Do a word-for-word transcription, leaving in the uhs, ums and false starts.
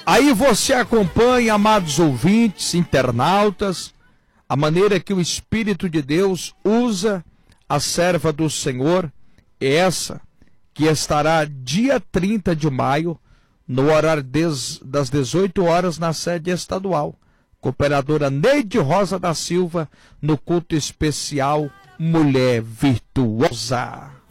Aí você acompanha, amados ouvintes, internautas, a maneira que o Espírito de Deus usa a serva do Senhor, essa que estará dia trinta de maio, no horário des, das dezoito horas, na sede estadual. Cooperadora Neide Rosa da Silva, no culto especial Mulher Virtuosa.